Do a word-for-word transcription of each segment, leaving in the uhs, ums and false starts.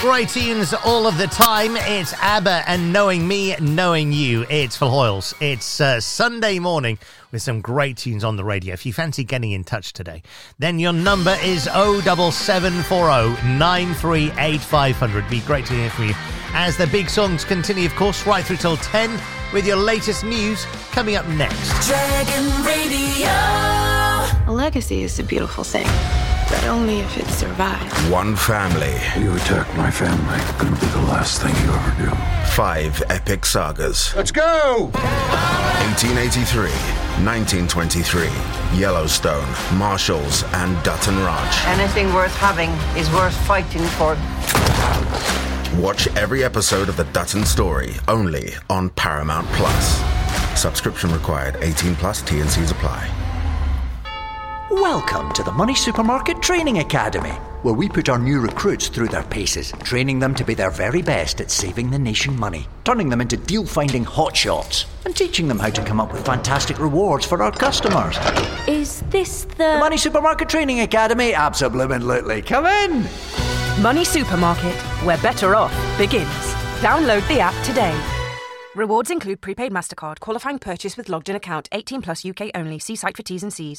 Great tunes all of the time. It's ABBA and Knowing Me, Knowing You. It's Phil Hoyles. It's uh, Sunday morning with some great tunes on the radio. If you fancy getting in touch today, then your number is oh seven seven four oh nine three eight five hundred. Be great to hear from you as the big songs continue, of course, right through till ten with your latest news coming up next. Dragon Radio. A legacy is a beautiful thing, but only if it survives. One family. You attack my family, gonna be the last thing you ever do. Five epic sagas. Let's go! eighteen eighty-three, nineteen twenty-three, Yellowstone, Marshalls, and Dutton Ranch. Anything worth having is worth fighting for. Watch every episode of The Dutton Story, only on Paramount Plus. Subscription required. eighteen plus. T and C's apply. Welcome to the Money Supermarket Training Academy, where we put our new recruits through their paces, training them to be their very best at saving the nation money, turning them into deal-finding hotshots, and teaching them how to come up with fantastic rewards for our customers. Is this the... The Money Supermarket Training Academy? Absolutely. Come in! Money Supermarket, where better off begins. Download the app today. Rewards include prepaid MasterCard, qualifying purchase with logged-in account, eighteen plus U K only. See site for T's and C's.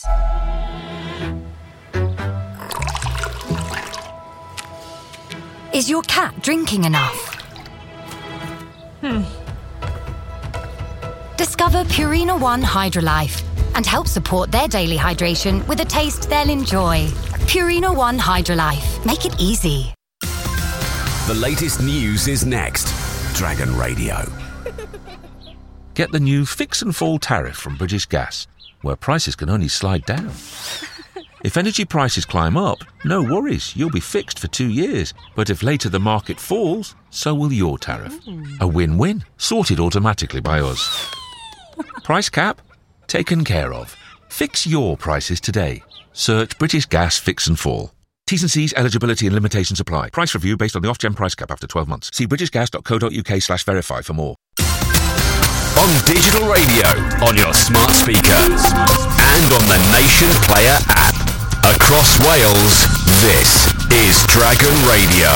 Is your cat drinking enough? Hmm. Discover Purina One Hydrolife and help support their daily hydration with a taste they'll enjoy. Purina One Hydrolife. Make it easy. The latest news is next. Dragon Radio. Get the new Fix and Fall tariff from British Gas, where prices can only slide down. If energy prices climb up, no worries, you'll be fixed for two years. But if later the market falls, so will your tariff. A win-win, sorted automatically by us. Price cap? Taken care of. Fix your prices today. Search British Gas Fix and Fall. T's and C's, eligibility and limitations apply. Price review based on the off-gen price cap after twelve months. See britishgas.co.uk slash verify for more. On digital radio, on your smart speaker, and on the Nation Player app. Across Wales, this is Dragon Radio.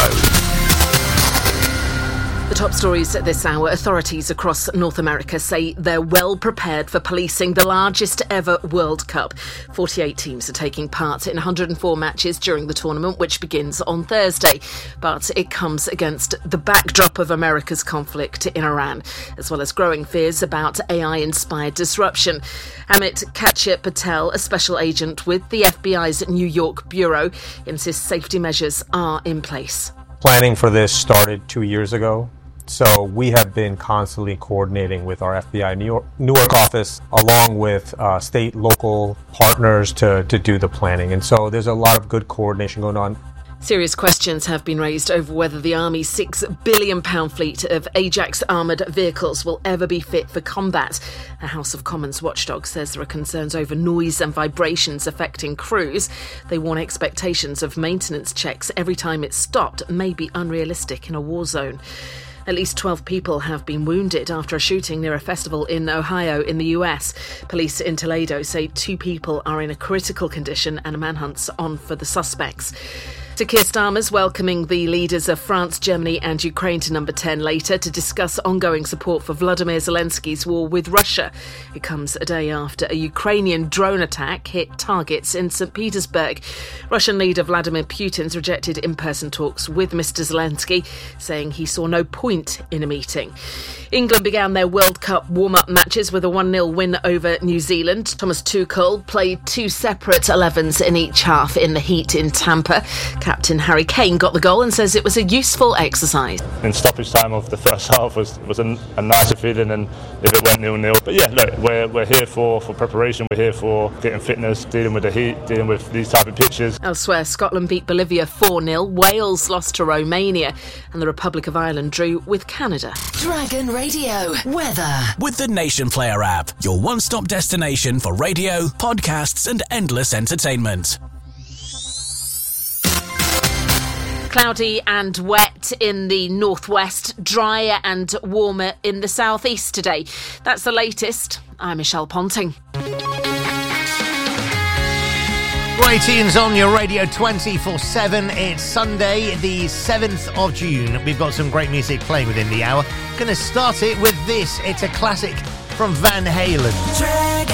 The top stories at this hour. Authorities across North America say they're well prepared for policing the largest ever World Cup. forty-eight teams are taking part in one hundred four matches during the tournament, which begins on Thursday. But it comes against the backdrop of America's conflict in Iran, as well as growing fears about A I-inspired disruption. Amit Kachir Patel, a special agent with the F B I's New York bureau, insists safety measures are in place. Planning for this started two years ago. So we have been constantly coordinating with our F B I New York, Newark office, along with uh, state, local partners to, to do the planning. And so there's a lot of good coordination going on. Serious questions have been raised over whether the Army's six billion pound fleet of Ajax armoured vehicles will ever be fit for combat. A House of Commons watchdog says there are concerns over noise and vibrations affecting crews. They warn expectations of maintenance checks every time it's stopped may be unrealistic in a war zone. At least twelve people have been wounded after a shooting near a festival in Ohio in the U S. Police in Toledo say two people are in a critical condition and a manhunt's on for the suspects. Sir Keir Starmer's welcoming the leaders of France, Germany and Ukraine to Number ten later to discuss ongoing support for Vladimir Zelensky's war with Russia. It comes a day after a Ukrainian drone attack hit targets in Saint Petersburg. Russian leader Vladimir Putin's rejected in-person talks with Mister Zelensky, saying he saw no point in a meeting. England began their World Cup warm-up matches with a one nil win over New Zealand. Thomas Tuchel played two separate elevens in each half in the heat in Tampa. Captain Harry Kane got the goal and says it was a useful exercise. In stoppage time of the first half was was a, a nicer feeling than if it went nil nil. But yeah, look, we're we're here for, for preparation. We're here for getting fitness, dealing with the heat, dealing with these type of pitches. Elsewhere, Scotland beat Bolivia four nil. Wales lost to Romania, and the Republic of Ireland drew with Canada. Dragon Radio weather with the Nation Player app, your one-stop destination for radio, podcasts, and endless entertainment. Cloudy and wet in the northwest, drier and warmer in the southeast today. That's the latest. I'm Michelle Ponting. Great tunes on your radio twenty-four seven. It's Sunday, the seventh of June. We've got some great music playing within the hour. Gonna start it with this. It's a classic from Van Halen.